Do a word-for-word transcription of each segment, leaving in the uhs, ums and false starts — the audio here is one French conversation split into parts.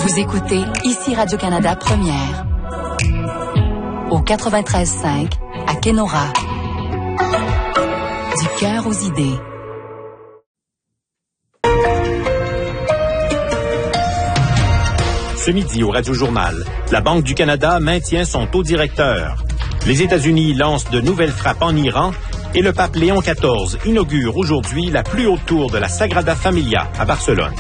Vous écoutez ici Radio-Canada Première. Au quatre-vingt-treize cinq, à Kenora. Du cœur aux idées. Ce midi au Radio-Journal, la Banque du Canada maintient son taux directeur. Les États-Unis lancent de nouvelles frappes en Iran et le pape Léon quatorze inaugure aujourd'hui la plus haute tour de la Sagrada Familia à Barcelone.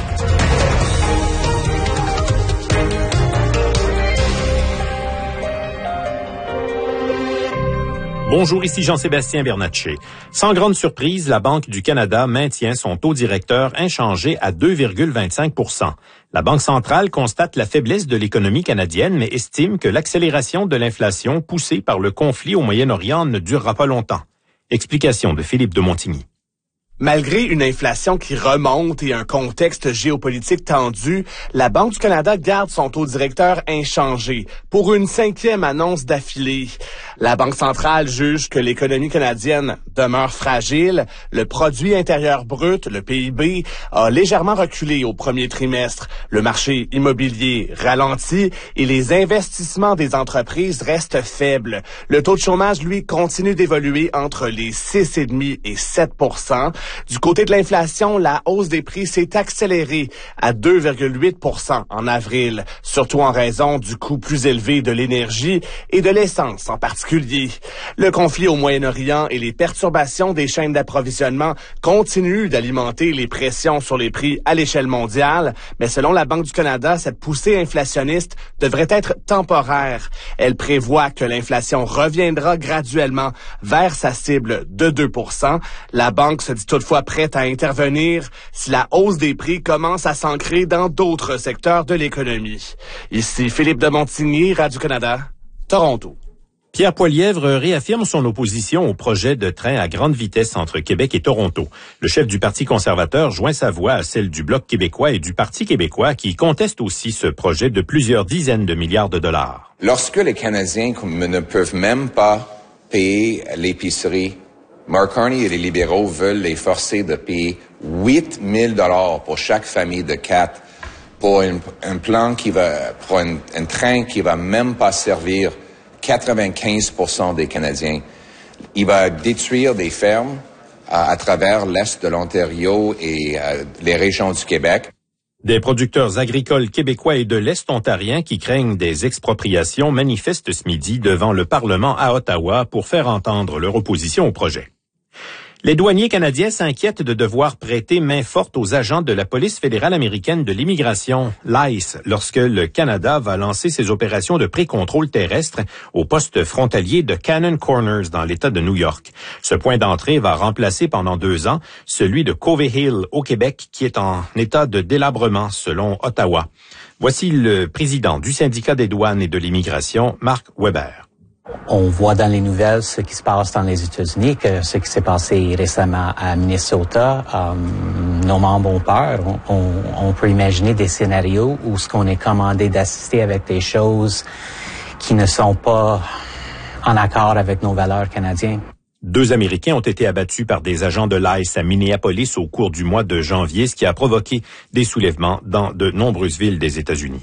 Bonjour, ici Jean-Sébastien Bernatchez. Sans grande surprise, la Banque du Canada maintient son taux directeur inchangé à deux virgule vingt-cinq pour cent. La Banque centrale constate la faiblesse de l'économie canadienne, mais estime que l'accélération de l'inflation poussée par le conflit au Moyen-Orient ne durera pas longtemps. Explication de Philippe de Montigny. Malgré une inflation qui remonte et un contexte géopolitique tendu, la Banque du Canada garde son taux directeur inchangé pour une cinquième annonce d'affilée. La Banque centrale juge que l'économie canadienne demeure fragile. Le produit intérieur brut, le P I B, a légèrement reculé au premier trimestre. Le marché immobilier ralentit et les investissements des entreprises restent faibles. Le taux de chômage, lui, continue d'évoluer entre les six virgule cinq et sept pour cent. Du côté de l'inflation, la hausse des prix s'est accélérée à deux virgule huit pour cent en avril, surtout en raison du coût plus élevé de l'énergie et de l'essence en particulier. Le conflit au Moyen-Orient et les perturbations des chaînes d'approvisionnement continuent d'alimenter les pressions sur les prix à l'échelle mondiale, mais selon la Banque du Canada, cette poussée inflationniste devrait être temporaire. Elle prévoit que l'inflation reviendra graduellement vers sa cible de deux pour cent. La banque se dit toutefois prête à intervenir si la hausse des prix commence à s'ancrer dans d'autres secteurs de l'économie. Ici Philippe de Montigny, Radio-Canada, Toronto. Pierre Poilievre réaffirme son opposition au projet de train à grande vitesse entre Québec et Toronto. Le chef du Parti conservateur joint sa voix à celle du Bloc québécois et du Parti québécois qui contestent aussi ce projet de plusieurs dizaines de milliards de dollars. Lorsque les Canadiens ne peuvent même pas payer l'épicerie, Mark Carney et les libéraux veulent les forcer de payer huit mille dollars pour chaque famille de quatre pour un, un plan qui va, pour un, un train qui va même pas servir quatre-vingt-quinze pour cent des Canadiens. Il va détruire des fermes à, à travers l'est de l'Ontario et euh, les régions du Québec. Des producteurs agricoles québécois et de l'Est ontarien qui craignent des expropriations manifestent ce midi devant le Parlement à Ottawa pour faire entendre leur opposition au projet. Les douaniers canadiens s'inquiètent de devoir prêter main forte aux agents de la police fédérale américaine de l'immigration, l'I C E, lorsque le Canada va lancer ses opérations de pré-contrôle terrestre au poste frontalier de Cannon Corners dans l'État de New York. Ce point d'entrée va remplacer pendant deux ans celui de Covey Hill au Québec qui est en état de délabrement selon Ottawa. Voici le président du syndicat des douanes et de l'immigration, Mark Weber. On voit dans les nouvelles ce qui se passe dans les États-Unis, que ce qui s'est passé récemment à Minnesota. Euh, nos membres ont peur. On, on, on peut imaginer des scénarios où ce qu'on est commandé d'assister avec des choses qui ne sont pas en accord avec nos valeurs canadiennes. Deux Américains ont été abattus par des agents de l'I C E à Minneapolis au cours du mois de janvier, ce qui a provoqué des soulèvements dans de nombreuses villes des États-Unis.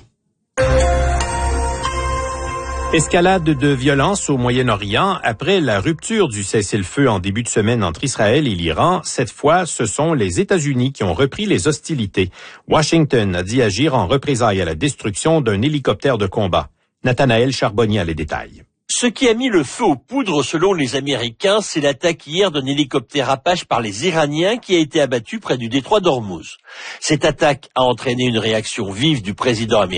Escalade de violence au Moyen-Orient après la rupture du cessez-le-feu en début de semaine entre Israël et l'Iran. Cette fois, ce sont les États-Unis qui ont repris les hostilités. Washington a dit agir en représailles à la destruction d'un hélicoptère de combat. Nathanaël Charbonnier a les détails. Ce qui a mis le feu aux poudres selon les Américains, c'est l'attaque hier d'un hélicoptère Apache par les Iraniens qui a été abattu près du détroit d'Ormuz. Cette attaque a entraîné une réaction vive du président américain.